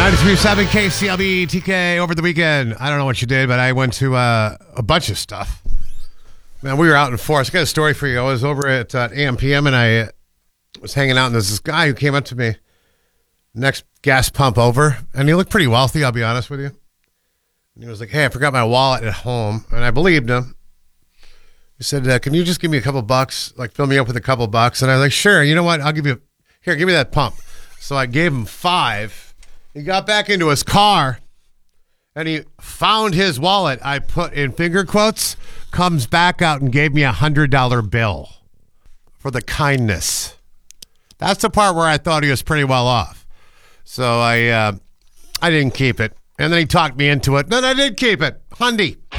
93.7 KCLB TK over the weekend. I don't know what you did, but I went to a bunch of stuff. Man, we were out in Forest. I got a story for you. I was over at AM/PM, and I was hanging out, and there's this guy who came up to me next gas pump over, and he looked pretty wealthy, I'll be honest with you. And he was like, hey, I forgot my wallet at home, and I believed him. He said, can you just give me a couple bucks, like fill me up with a couple bucks? And I was like, sure, you know what? I'll give you, here, give me that pump. So I gave him $5. He got back into his car, and he found his wallet. I put in finger quotes, comes back out and gave me $100 bill for the kindness. That's the part where I thought he was pretty well off. So I didn't keep it. And then he talked me into it. Then I did keep it. Hundy.